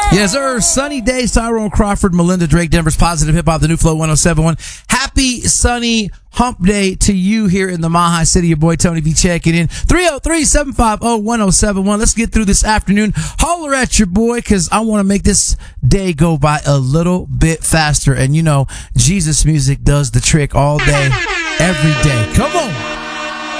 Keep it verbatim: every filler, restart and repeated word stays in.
Yes, sir. Sunny days, Tyrone Crawford, Melinda Drake, Denver's Positive Hip Hop, the new Flow one oh seven point one. Happy sunny hump day to you here in the Mile High City. Your boy Tony V checking in. three oh three, seven five oh, one oh seven one. Let's get through this afternoon. Holler at your boy, because I want to make this day go by a little bit faster. And you know, Jesus music does the trick all day, every day. Come on.